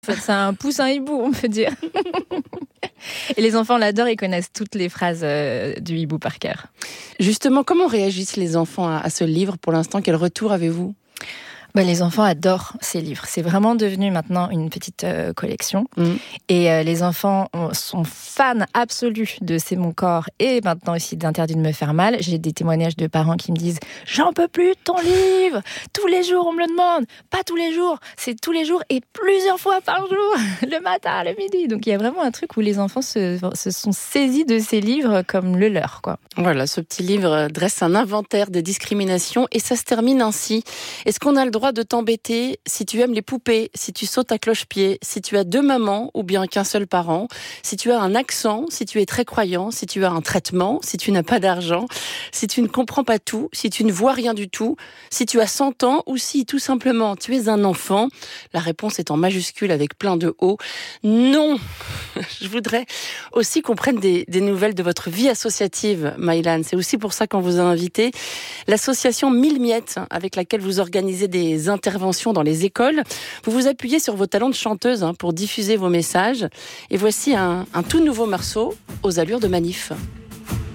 En fait, c'est un poussin hibou, on peut dire. Et les enfants l'adorent, ils connaissent toutes les phrases du hibou par cœur. Justement, comment réagissent les enfants à ce livre pour l'instant? Quel retour avez-vous? Les enfants adorent ces livres. C'est vraiment devenu maintenant une petite collection. Et les enfants sont fans absolus de C'est mon corps et maintenant aussi d'Interdit de me faire mal. J'ai des témoignages de parents qui me disent « J'en peux plus de ton livre ! Tous les jours, on me le demande. Pas tous les jours, c'est tous les jours et plusieurs fois par jour, le matin, le midi. » Donc il y a vraiment un truc où les enfants se sont saisis de ces livres comme le leur, quoi. Voilà, ce petit livre dresse un inventaire des discriminations et ça se termine ainsi. Est-ce qu'on a le droit de t'embêter si tu aimes les poupées, si tu sautes à cloche-pied, si tu as 2 mamans ou bien qu'un seul parent, si tu as un accent, si tu es très croyant, si tu as un traitement, si tu n'as pas d'argent, si tu ne comprends pas tout, si tu ne vois rien du tout, si tu as 100 ans ou si tout simplement tu es un enfant. La réponse est en majuscule avec plein de O. Non. Je voudrais aussi qu'on prenne des nouvelles de votre vie associative, Maïlan. C'est aussi pour ça qu'on vous a invité. L'association 1000 miettes, avec laquelle vous organisez des interventions dans les écoles. Vous vous appuyez sur vos talents de chanteuse pour diffuser vos messages. Et voici un tout nouveau morceau aux allures de manif.